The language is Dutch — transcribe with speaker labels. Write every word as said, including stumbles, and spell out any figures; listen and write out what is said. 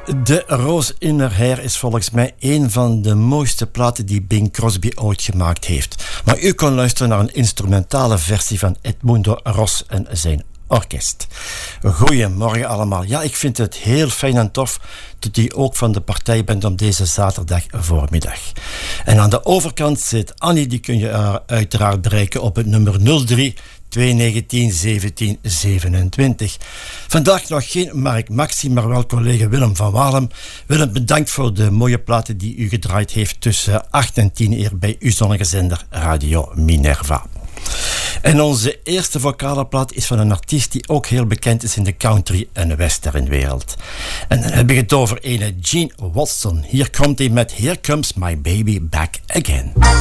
Speaker 1: De Rose in Her Hair is volgens mij een van de mooiste platen die Bing Crosby ooit gemaakt heeft. Maar u kon luisteren naar een instrumentale versie van Edmundo Ros en zijn orkest. Goedemorgen allemaal. Ja, ik vind het heel fijn en tof dat u ook van de partij bent op deze zaterdag voormiddag. En aan de overkant zit Annie, die kun je uiteraard bereiken op het nummer nul drie twee negentien zeventien zevenentwintig. Vandaag nog geen Mark Maxi, maar wel collega Willem van Walem. Willem, bedankt voor de mooie platen die u gedraaid heeft tussen acht en tien hier bij uw zonnige zender Radio Minerva. En onze eerste vocale plaat is van een artiest die ook heel bekend is in de country- en westernwereld. En dan heb ik het over ene Gene Watson. Hier komt hij met Here Comes My Baby Back Again.